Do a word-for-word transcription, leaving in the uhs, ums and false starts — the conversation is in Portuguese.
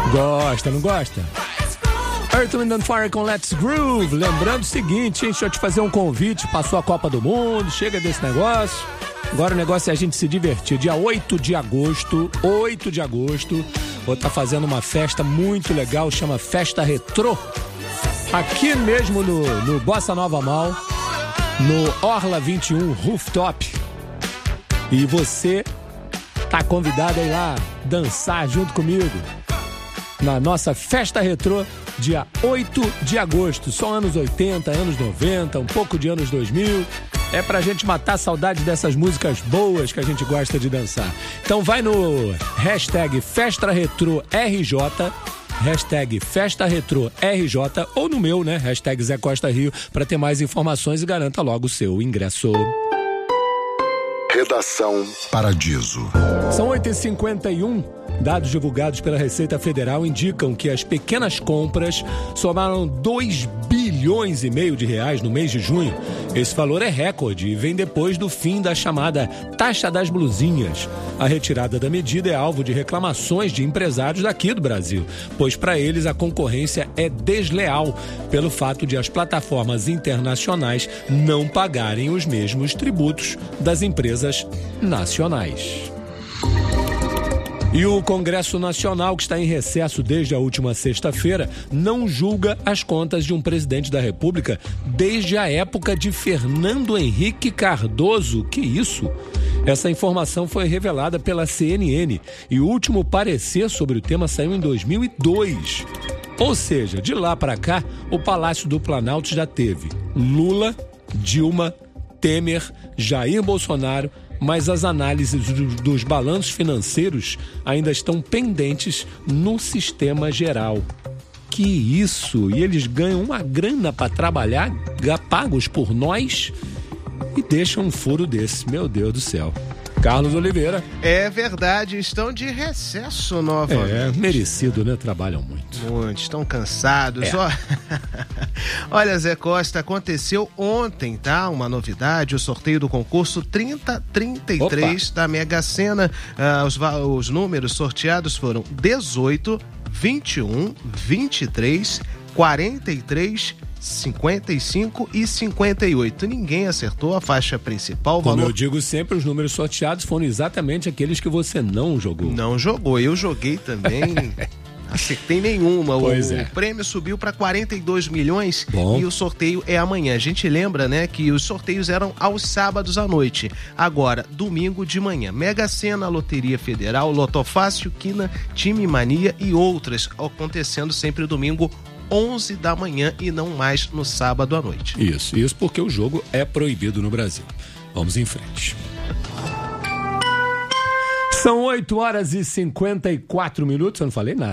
Gosta, não gosta? Earth, Wind and Fire com Let's Groove. Lembrando o seguinte, hein? Deixa eu te fazer um convite. Passou a Copa do Mundo, chega desse negócio. Agora o negócio é a gente se divertir. Dia oito de agosto, oito de agosto, vou estar fazendo uma festa muito legal, chama Festa Retrô. Aqui mesmo no, no Bossa Nova Mall, no Orla vinte e um Rooftop. E você tá convidado a ir lá dançar junto comigo na nossa Festa Retrô, dia oito de agosto. Só anos oitenta, anos noventa, um pouco de anos dois mil. É pra gente matar a saudade dessas músicas boas que a gente gosta de dançar. Então vai no hashtag Festa Retrô R J, hashtag Festa Retrô R J, ou no meu, né, hashtag Zé Costa Rio, pra ter mais informações e garanta logo o seu ingresso. Redação Paradiso. São oito e cinquenta e um. Dados divulgados pela Receita Federal indicam que as pequenas compras somaram dois bilhões e meio de reais no mês de junho. Esse valor é recorde e vem depois do fim da chamada taxa das blusinhas. A retirada da medida é alvo de reclamações de empresários daqui do Brasil, pois para eles a concorrência é desleal pelo fato de as plataformas internacionais não pagarem os mesmos tributos das empresas nacionais. E o Congresso Nacional, que está em recesso desde a última sexta-feira, não julga as contas de um presidente da República desde a época de Fernando Henrique Cardoso. Que isso? Essa informação foi revelada pela C N N e o último parecer sobre o tema saiu em dois mil e dois. Ou seja, de lá para cá, o Palácio do Planalto já teve Lula, Dilma, Temer, Jair Bolsonaro, mas as análises dos balanços financeiros ainda estão pendentes no sistema geral. Que isso? E eles ganham uma grana para trabalhar, pagos por nós, e deixam um furo desse. Meu Deus do céu. Carlos Oliveira. É verdade, estão de recesso novamente. É, merecido, né? Trabalham muito. Muito, estão cansados. É. Ó. Olha, Zé Costa, aconteceu ontem, tá? Uma novidade, o sorteio do concurso trinta trinta e três da Mega Sena. Ah, os, os números sorteados foram dezoito, vinte e um, vinte e três, quarenta e três, cinquenta e cinco e cinquenta e oito. Ninguém acertou a faixa principal. Como valor... eu digo sempre, os números sorteados foram exatamente aqueles que você não jogou. Não jogou, eu joguei também. Acertei nenhuma. O, Pois é. o prêmio subiu para quarenta e dois milhões. Bom. E o sorteio é amanhã. A gente lembra, né, que os sorteios eram aos sábados à noite. Agora, domingo de manhã. Mega Sena, Loteria Federal, Lotofácil, Quina, Time Mania e outras acontecendo sempre domingo onze da manhã e não mais no sábado à noite. Isso, isso porque o jogo é proibido no Brasil. Vamos em frente. São oito horas e cinquenta e quatro minutos, eu não falei nada.